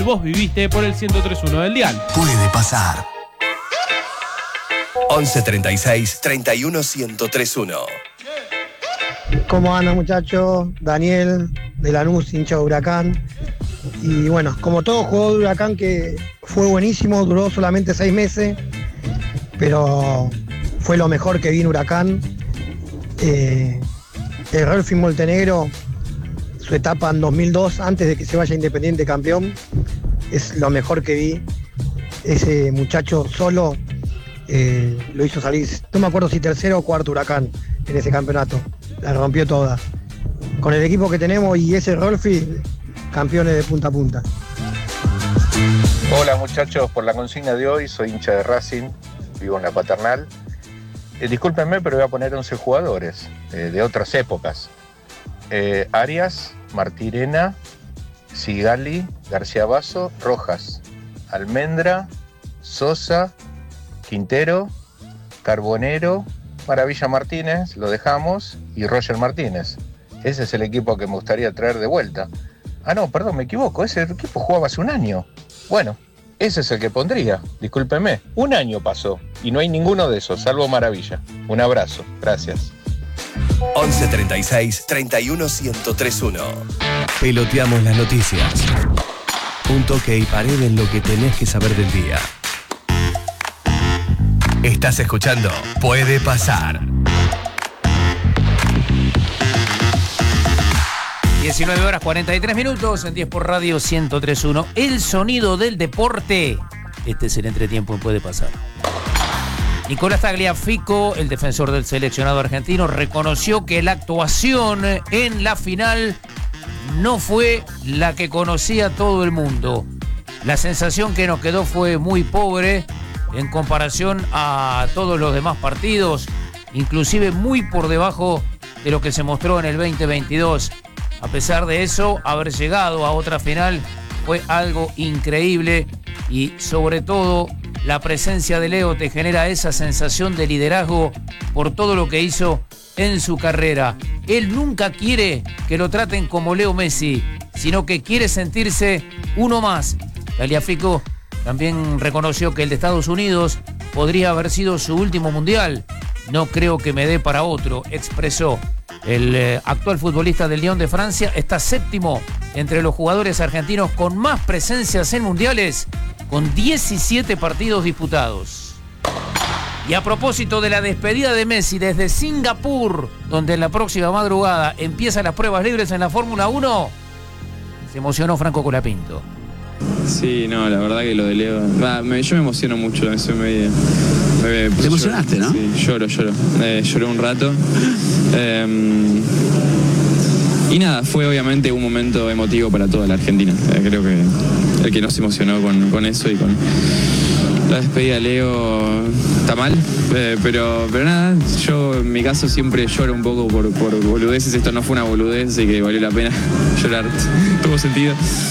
vos viviste por el 103.1 del dial. Puede pasar. 11 36 31 1031. ¿Cómo andan, muchachos? Daniel de Lanús, hincha de Huracán. Y bueno, como todo jugador de Huracán, que fue buenísimo, duró solamente 6 meses, pero fue lo mejor que vi en Huracán. El Rolfi Montenegro, su etapa en 2002, antes de que se vaya Independiente campeón, es lo mejor que vi. Ese muchacho solo lo hizo salir, no me acuerdo si tercero o cuarto Huracán en ese campeonato. La rompió toda. Con el equipo que tenemos y ese Rolfi, campeones de punta a punta. Hola muchachos, por la consigna de hoy, soy hincha de Racing, vivo en la Paternal. Discúlpenme, pero voy a poner 11 jugadores de otras épocas. Arias, Martirena, Sigali, García Basso, Rojas, Almendra, Sosa, Quintero, Carbonero, Maravilla Martínez, lo dejamos, y Roger Martínez. Ese es el equipo que me gustaría traer de vuelta. Ah, no, perdón, me equivoco, ese equipo jugaba hace un año. Bueno, ese es el que pondría, discúlpeme. Un año pasó y no hay ninguno de esos, salvo Maravilla. Un abrazo, gracias. 11 36 31 1031. Peloteamos las noticias. Un toque y pared en lo que tenés que saber del día. Estás escuchando Puede Pasar. 19 horas 43 minutos en 10 por Radio 103.1. El sonido del deporte. Este es el entretiempo en Puede Pasar. Nicolás Tagliafico, el defensor del seleccionado argentino, reconoció que la actuación en la final no fue la que conocía todo el mundo. La sensación que nos quedó fue muy pobre en comparación a todos los demás partidos, inclusive muy por debajo de lo que se mostró en el 2022. A pesar de eso, haber llegado a otra final fue algo increíble y sobre todo la presencia de Leo te genera esa sensación de liderazgo por todo lo que hizo en su carrera. Él nunca quiere que lo traten como Leo Messi, sino que quiere sentirse uno más. Tagliafico también reconoció que el de Estados Unidos podría haber sido su último mundial. No creo que me dé para otro, expresó. El actual futbolista del Lyon de Francia está séptimo entre los jugadores argentinos con más presencias en mundiales, con 17 partidos disputados. Y a propósito de la despedida de Messi desde Singapur, donde en la próxima madrugada empiezan las pruebas libres en la Fórmula 1, se emocionó Franco Colapinto. Sí, no, la verdad que lo de Leo... yo me emociono mucho, eso me ¿Te emocionaste, no? Sí, lloro. Lloré un rato. Y nada, fue obviamente un momento emotivo para toda la Argentina. Creo que el que no se emocionó con eso y con la despedida de Leo está mal. Pero nada, yo en mi caso siempre lloro un poco por boludeces. Esto no fue una boludez y que valió la pena llorar. Tuvo sentido.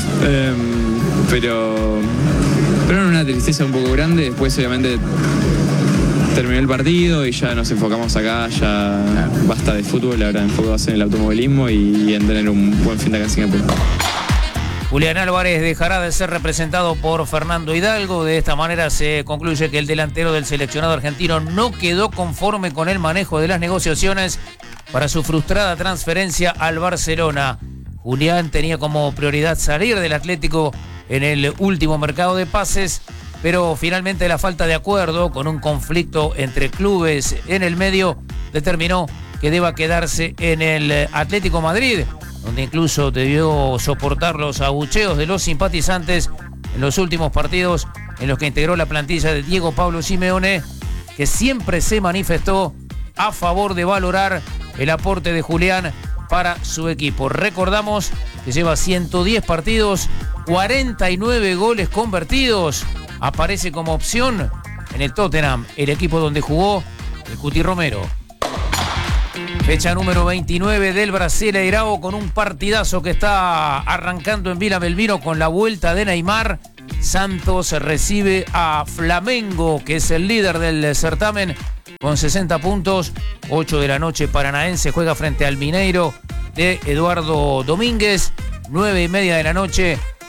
Pero era una tristeza un poco grande. Después obviamente terminó el partido y ya nos enfocamos acá, ya basta de fútbol, ahora enfocados en el automovilismo y en tener un buen fin de acá en Singapur. Julián Álvarez dejará de ser representado por Fernando Hidalgo. De esta manera se concluye que el delantero del seleccionado argentino no quedó conforme con el manejo de las negociaciones para su frustrada transferencia al Barcelona. Julián tenía como prioridad salir del Atlético en el último mercado de pases, pero finalmente la falta de acuerdo con un conflicto entre clubes en el medio determinó que deba quedarse en el Atlético Madrid, donde incluso debió soportar los abucheos de los simpatizantes en los últimos partidos en los que integró la plantilla de Diego Pablo Simeone, que siempre se manifestó a favor de valorar el aporte de Julián para su equipo. Recordamos que lleva 110 partidos, 49 goles convertidos. Aparece como opción en el Tottenham, el equipo donde jugó el Cuti Romero. Fecha número 29 del Brasileirao con un partidazo que está arrancando en Vila Belmiro con la vuelta de Neymar. Santos recibe a Flamengo, que es el líder del certamen, con 60 puntos. 8 de la noche Paranaense juega frente al Mineiro de Eduardo Domínguez. 9:30 de la noche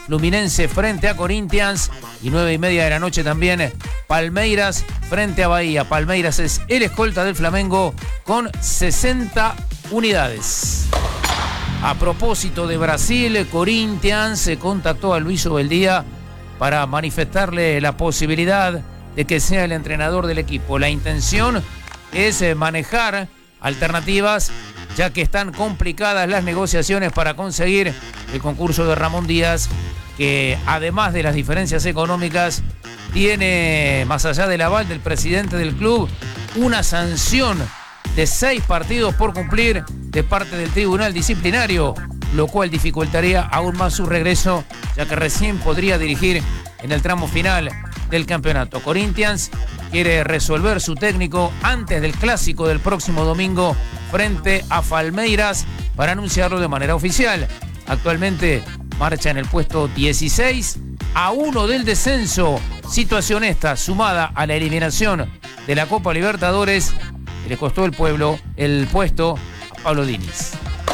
Fluminense frente a Corinthians. Y 9:30 de la noche también Palmeiras frente a Bahía. Palmeiras es el escolta del Flamengo con 60 unidades. A propósito de Brasil, Corinthians se contactó a Luis Obeldía para manifestarle la posibilidad de que sea el entrenador del equipo. La intención es manejar alternativas, ya que están complicadas las negociaciones para conseguir el concurso de Ramón Díaz, que además de las diferencias económicas, tiene, más allá del aval del presidente del club, una sanción de 6 partidos por cumplir de parte del tribunal disciplinario, lo cual dificultaría aún más su regreso, ya que recién podría dirigir en el tramo final del campeonato. Corinthians quiere resolver su técnico antes del clásico del próximo domingo frente a Palmeiras para anunciarlo de manera oficial. Actualmente marcha en el puesto 16, a 1 del descenso. Situación esta, sumada a la eliminación de la Copa Libertadores, que le costó el puesto a Pablo Diniz.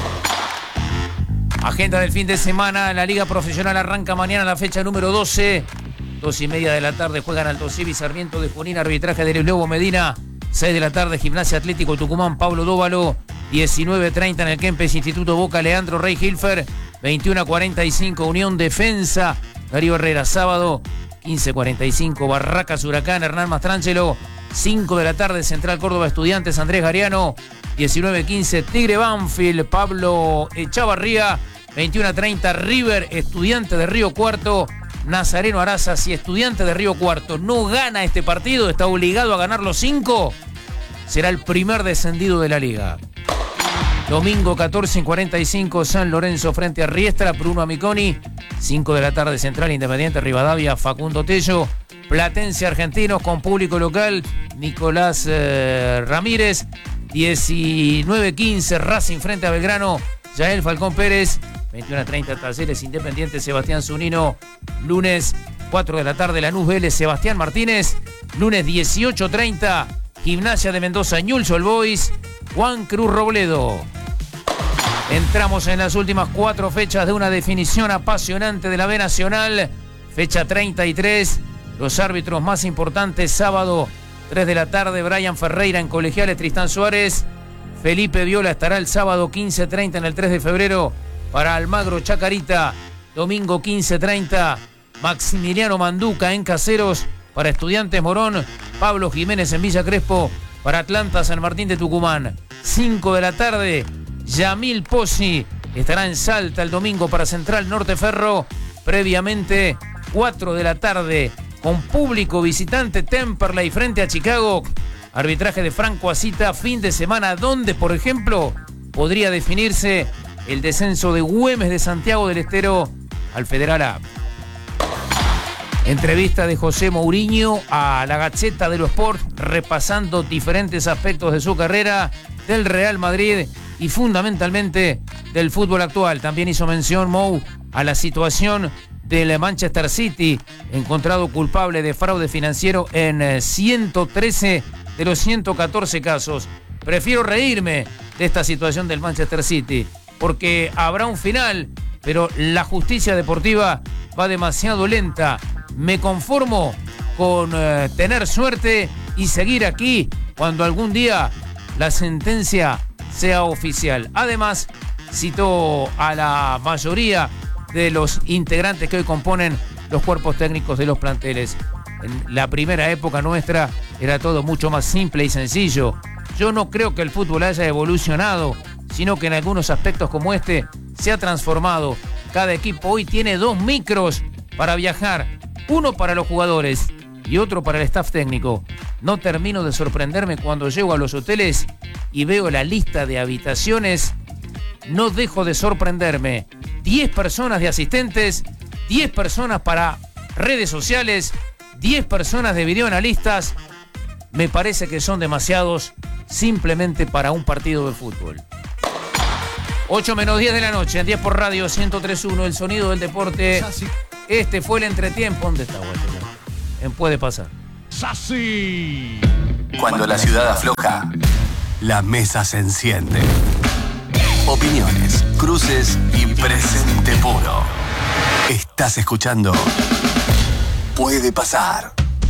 Agenda del fin de semana. La Liga Profesional arranca mañana la fecha número 12. 2:30 de la tarde juegan Alto Civi Sarmiento de Junín, arbitraje de Luis Lobo Medina. 6 de la tarde Gimnasia Atlético Tucumán, Pablo Dóvalo. 19:30 en el Kempes Instituto Boca, Leandro Rey Hilfer. 21:45 Unión Defensa, Darío Herrera. Sábado 15:45 Barracas Huracán, Hernán Mastrangelo. 5 de la tarde Central Córdoba Estudiantes, Andrés Gariano. 19:15 Tigre Banfield, Pablo Echavarría. 21:30 River Estudiante de Río Cuarto, Nazareno Araza. Si Estudiante de Río Cuarto no gana este partido, está obligado a ganar los 5, será el primer descendido de la liga. Domingo 14:45 San Lorenzo frente a Riestra, Bruno Amiconi. 5 de la tarde Central Independiente Rivadavia, Facundo Tello. Platense Argentinos con público local, Nicolás Ramírez. 19:15 Racing frente a Belgrano, Yael Falcón Pérez. 21:30 Talleres Independiente, Sebastián Zunino. Lunes 4 de la tarde Lanús Vélez, Sebastián Martínez. Lunes 18:30 Gimnasia de Mendoza, Newell's Old Boys, Juan Cruz Robledo. Entramos en las últimas 4 fechas de una definición apasionante de la B Nacional. Fecha 33. Los árbitros más importantes: sábado 3 de la tarde Brian Ferreira en Colegiales, Tristán Suárez. Felipe Viola estará el sábado 15:30 en el 3 de febrero para Almagro Chacarita. Domingo 15:30 Maximiliano Manduca en Caseros para Estudiantes Morón. Pablo Jiménez en Villa Crespo para Atlanta San Martín de Tucumán. 5 de la tarde Yamil Pozzi estará en Salta el domingo para Central Norte Ferro. Previamente 4 de la tarde con público visitante Temperley frente a Chicago. Arbitraje de Franco Asita, fin de semana donde, por ejemplo, podría definirse el descenso de Güemes de Santiago del Estero al Federal A. Entrevista de José Mourinho a la Gaceta de los Sport, repasando diferentes aspectos de su carrera, del Real Madrid y fundamentalmente del fútbol actual. También hizo mención Mou a la situación del Manchester City, encontrado culpable de fraude financiero en 113 de los 114 casos. Prefiero reírme de esta situación del Manchester City, porque habrá un final, pero la justicia deportiva va demasiado lenta. Me conformo con tener suerte y seguir aquí cuando algún día la sentencia sea oficial. Además, citó a la mayoría de los integrantes que hoy componen los cuerpos técnicos de los planteles. En la primera época nuestra era todo mucho más simple y sencillo. Yo no creo que el fútbol haya evolucionado, sino que en algunos aspectos como este se ha transformado. Cada equipo hoy tiene 2 micros para viajar, uno para los jugadores y otro para el staff técnico. No termino de sorprenderme cuando llego a los hoteles y veo la lista de habitaciones. No dejo de sorprenderme. 10 personas de asistentes, 10 personas para redes sociales, 10 personas de videoanalistas. Me parece que son demasiados simplemente para un partido de fútbol. 8 menos 10 de la noche, en 10 por radio 103.1, el sonido del deporte. Este fue el entretiempo. ¿Dónde está Walter? Puede pasar. Cuando la ciudad afloja, la mesa se enciende. Opiniones, cruces y presente puro. Estás escuchando Puede Pasar.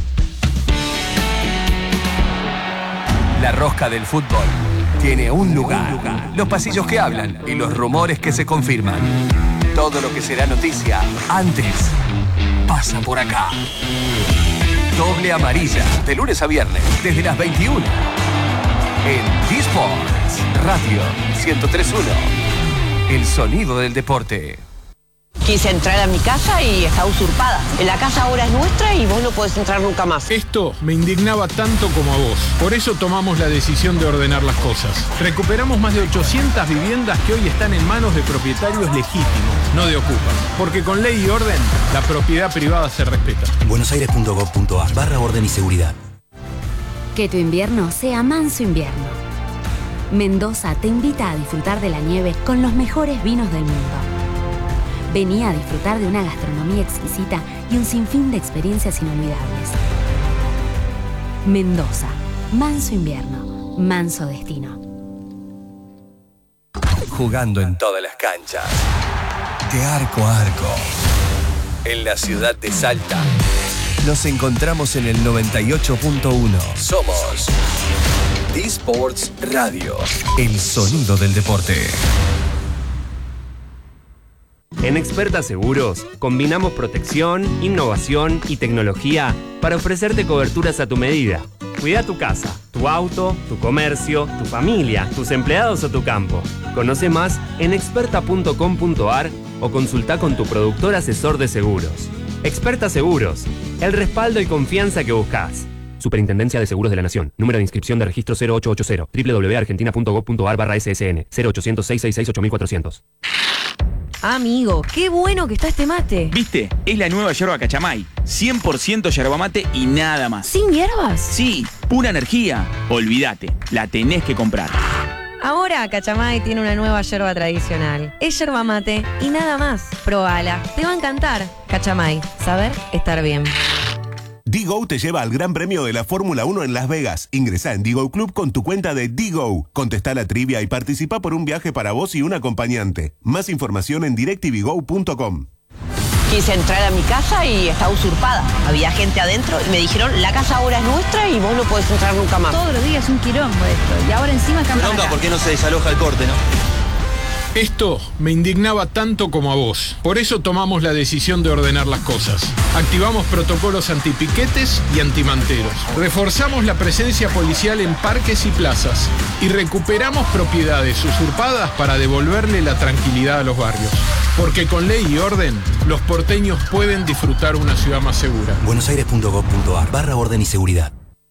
La rosca del fútbol tiene un lugar. Los pasillos que hablan y los rumores que se confirman. Todo lo que será noticia antes pasa por acá. Doble amarilla, de lunes a viernes, desde las 21. En D-Sports Radio 103.1. El sonido del deporte. Quise entrar a mi casa y está usurpada. La casa ahora es nuestra y vos no podés entrar nunca más. Esto me indignaba tanto como a vos. Por eso tomamos la decisión de ordenar las cosas. Recuperamos más de 800 viviendas que hoy están en manos de propietarios legítimos, no de ocupas. Porque con ley y orden, la propiedad privada se respeta. buenosaires.gov.ar/orden y seguridad. Que tu invierno sea manso invierno. Mendoza te invita a disfrutar de la nieve con los mejores vinos del mundo. Vení a disfrutar de una gastronomía exquisita y un sinfín de experiencias inolvidables. Mendoza, manso invierno, manso destino. Jugando en todas las canchas, de arco a arco. En la ciudad de Salta, nos encontramos en el 98.1. Somos D-Sports Radio, el sonido del deporte. En Experta Seguros, combinamos protección, innovación y tecnología para ofrecerte coberturas a tu medida. Cuida tu casa, tu auto, tu comercio, tu familia, tus empleados o tu campo. Conoce más en experta.com.ar o consulta con tu productor asesor de seguros. Experta Seguros, el respaldo y confianza que buscas. Superintendencia de Seguros de la Nación. Número de inscripción de registro 0880. www.argentina.gov.ar/ssn 0800-666-8400. Amigo, qué bueno que está este mate. ¿Viste? Es la nueva yerba Cachamay. 100% yerba mate y nada más. ¿Sin hierbas? Sí, pura energía. Olvídate, la tenés que comprar. Ahora Cachamay tiene una nueva yerba tradicional. Es yerba mate y nada más. Probala, te va a encantar. Cachamay, saber estar bien. D-Go te lleva al Gran Premio de la Fórmula 1 en Las Vegas. Ingresá en D-Go Club con tu cuenta de D-Go. Contestá la trivia y participa por un viaje para vos y un acompañante. Más información en directvgo.com. Quise entrar a mi casa y está usurpada. Había gente adentro y me dijeron, la casa ahora es nuestra y vos no podés entrar nunca más. Todos los días es un quilombo esto. Y ahora encima cambian. Bronca, ¿por qué no se desaloja el corte, no? Esto me indignaba tanto como a vos. Por eso tomamos la decisión de ordenar las cosas. Activamos protocolos antipiquetes y antimanteros. Reforzamos la presencia policial en parques y plazas. Y recuperamos propiedades usurpadas para devolverle la tranquilidad a los barrios. Porque con ley y orden, los porteños pueden disfrutar una ciudad más segura. buenosaires.gov.ar/orden y seguridad.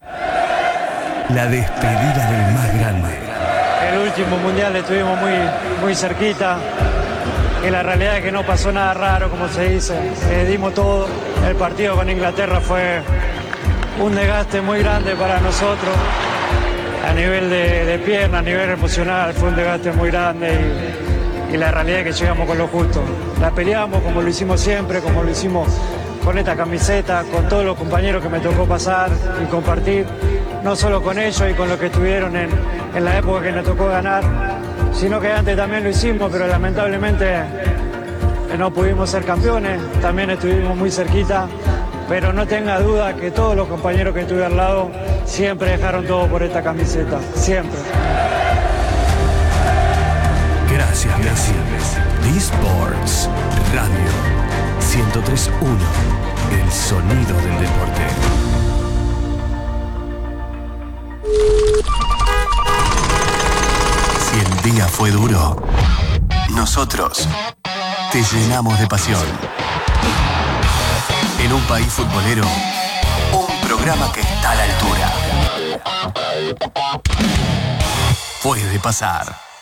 La despedida del más grande. El último mundial estuvimos muy cerquita y la realidad es que no pasó nada raro, como se dice. Dimos todo. El partido con Inglaterra fue un desgaste muy grande para nosotros. A nivel de pierna, a nivel emocional, fue un desgaste muy grande y la realidad es que llegamos con lo justo. La peleamos como lo hicimos siempre, como lo hicimos con esta camiseta, con todos los compañeros que me tocó pasar y compartir, no solo con ellos y con los que estuvieron en la época que nos tocó ganar, sino que antes también lo hicimos, pero lamentablemente no pudimos ser campeones, también estuvimos muy cerquita, pero no tenga duda que todos los compañeros que estuve al lado siempre dejaron todo por esta camiseta, siempre. Gracias, Messi. D-Sports Radio 103.1. El sonido del deporte. Si el día fue duro, nosotros te llenamos de pasión. En un país futbolero, un programa que está a la altura. Puede pasar.